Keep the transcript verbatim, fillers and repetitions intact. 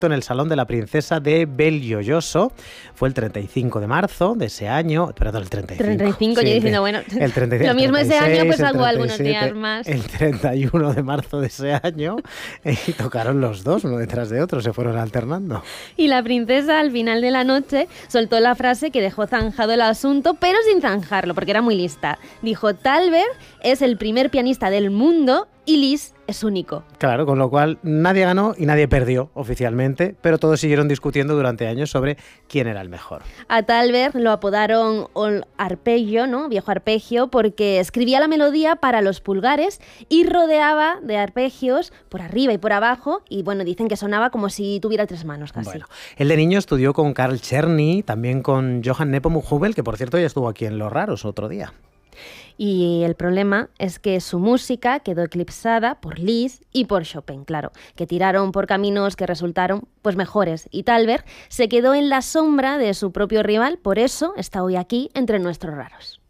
en el Salón de la Princesa de Belgiojoso. Fue el treinta y cinco de marzo de ese año, perdón, el treinta y cinco. treinta y cinco, sí, yo diciendo, bueno, el treinta y cinco, lo mismo el ese año, pues el hago algunos treinta y siete, días más. El treinta y uno de marzo de ese año, y tocaron los dos, uno detrás de otro, se fueron alternando. Y la princesa, al final de la noche, soltó la frase que dejó zanjado el asunto, pero sin zanjarlo, porque era muy lista. Dijo, Thalberg es el primer pianista del mundo y Liszt es único. Claro, con lo cual nadie ganó y nadie perdió oficialmente, pero todos siguieron discutiendo durante años sobre quién era el mejor. A Thalberg lo apodaron Old Arpeggio, ¿no? Viejo arpegio, porque escribía la melodía para los pulgares y rodeaba de arpegios por arriba y por abajo, y bueno, dicen que sonaba como si tuviera tres manos casi. Bueno, él de niño estudió con Karl Czerny, también con Johann Nepomuk Hummel, que por cierto ya estuvo aquí en Los Raros otro día. Y el problema es que su música quedó eclipsada por Liszt y por Chopin, claro, que tiraron por caminos que resultaron pues mejores. Y Thalberg se quedó en la sombra de su propio rival, por eso está hoy aquí entre nuestros raros.